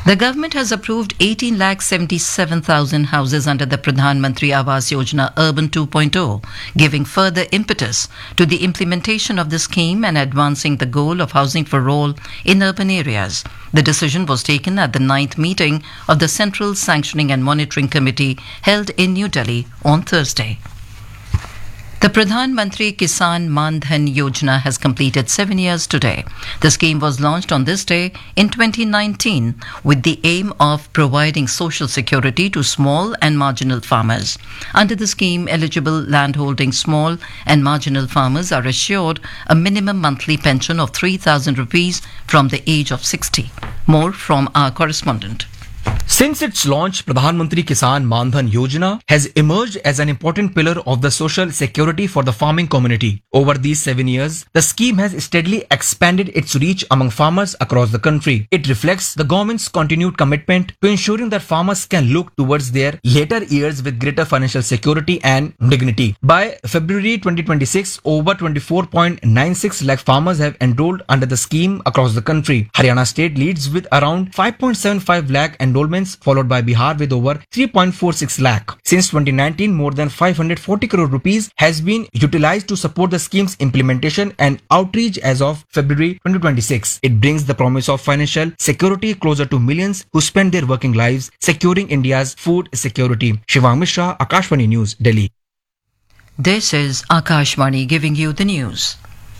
The government has approved 18,77,000 houses under the Pradhan Mantri Awas Yojana Urban 2.0, giving further impetus to the implementation of the scheme and advancing the goal of housing for all in urban areas. The decision was taken at the 9th meeting of the Central Sanctioning and Monitoring Committee held in New Delhi on Thursday. The Pradhan Mantri Kisan Man Dhan Yojana has completed 7 years today. The scheme was launched on this day in 2019 with the aim of providing social security to small and marginal farmers. Under the scheme, eligible landholding small and marginal farmers are assured a minimum monthly pension of 3,000 rupees from the age of 60. More from our correspondent. Since its launch, Pradhan Mantri Kisan Man Dhan Yojana has emerged as an important pillar of the social security for the farming community. Over these 7 years, the scheme has steadily expanded its reach among farmers across the country. It reflects the government's continued commitment to ensuring that farmers can look towards their later years with greater financial security and dignity. By February 2026, over 24.96 lakh farmers have enrolled under the scheme across the country. Haryana state leads with around 5.75 lakh enrollments, followed by Bihar with over 3.46 lakh. Since 2019, more than 540 crore rupees has been utilized to support the scheme's implementation and outreach as of February 2026. It brings the promise of financial security closer to millions who spend their working lives securing India's food security. Shivang Mishra, Akashvani News, Delhi. This is Akashvani giving you the news.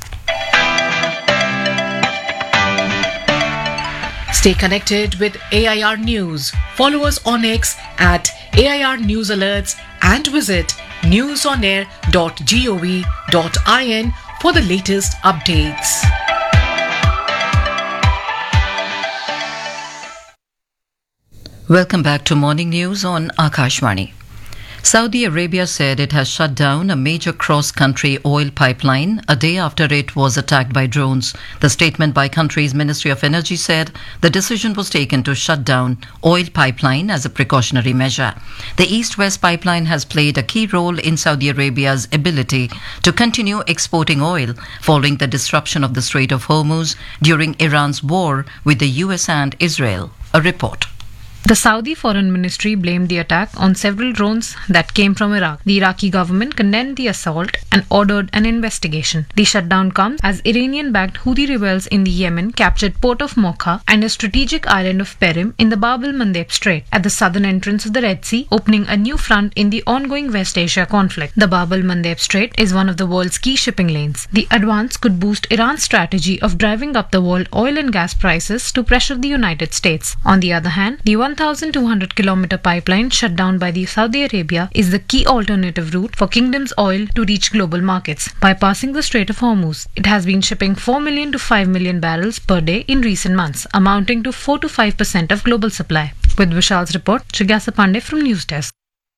Stay connected with AIR News. Follow us on X at AIR News Alerts and visit newsonair.gov.in for the latest updates. Welcome back to Morning News on Akashvani. Saudi Arabia said it has shut down a major cross-country oil pipeline a day after it was attacked by drones. The statement by country's Ministry of Energy said the decision was taken to shut down oil pipeline as a precautionary measure. The East-West pipeline has played a key role in Saudi Arabia's ability to continue exporting oil following the disruption of the Strait of Hormuz during Iran's war with the US and Israel. A report. The Saudi Foreign Ministry blamed the attack on several drones that came from Iraq. The Iraqi government condemned the assault and ordered an investigation. The shutdown comes as Iranian-backed Houthi rebels in the Yemen captured port of Mocha and a strategic island of Perim in the Bab el-Mandeb Strait at the southern entrance of the Red Sea, opening a new front in the ongoing West Asia conflict. The Bab el-Mandeb Strait is one of the world's key shipping lanes. The advance could boost Iran's strategy of driving up the world oil and gas prices to pressure the United States. On the other hand, the 1,200-kilometer pipeline shut down by the Saudi Arabia is the key alternative route for Kingdom's oil to reach global markets, bypassing the Strait of Hormuz. It has been shipping 4 million to 5 million barrels per day in recent months, amounting to 4 to 5% of global supply. With Vishal's report, Jigyasa Pandey from News Desk.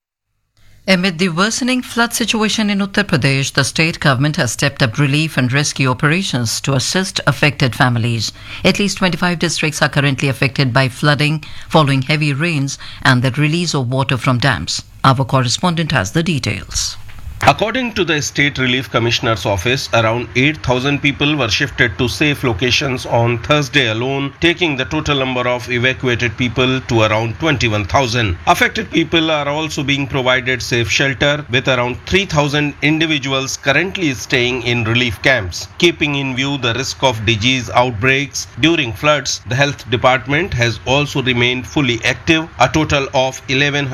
Amid the worsening flood situation in Uttar Pradesh, the state government has stepped up relief and rescue operations to assist affected families. At least 25 districts are currently affected by flooding following heavy rains and the release of water from dams. Our correspondent has the details. According to the State Relief Commissioner's office, around 8,000 people were shifted to safe locations on Thursday alone, taking the total number of evacuated people to around 21,000. Affected people are also being provided safe shelter, with around 3,000 individuals currently staying in relief camps. Keeping in view the risk of disease outbreaks during floods, the health department has also remained fully active. A total of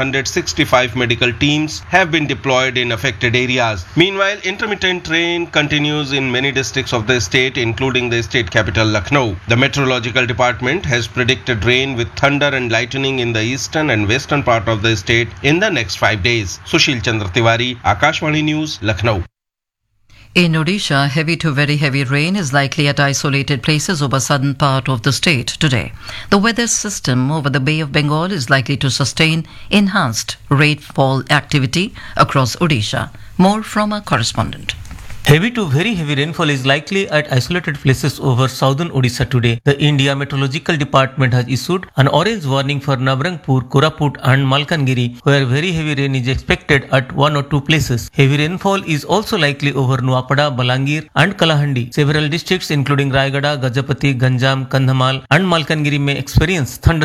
1,165 medical teams have been deployed in affected areas. Meanwhile, intermittent rain continues in many districts of the state, including the state capital Lucknow. The meteorological department has predicted rain with thunder and lightning in the eastern and western part of the state in the next 5 days. Sushil Chandra Tiwari, Akashvani News, Lucknow. In Odisha, heavy to very heavy rain is likely at isolated places over southern part of the state today. The weather system over the Bay of Bengal is likely to sustain enhanced rainfall activity across Odisha. More from our correspondent. Heavy to very heavy rainfall is likely at isolated places over southern Odisha today. The India Meteorological Department has issued an orange warning for Nabarangpur, Koraput and Malkangiri, where very heavy rain is expected at 1 or 2 places. Heavy rainfall is also likely over Nuapada, Balangir and Kalahandi. Several districts including Raigada, Gajapati, Ganjam, Kandhamal and Malkangiri may experience thunderstorms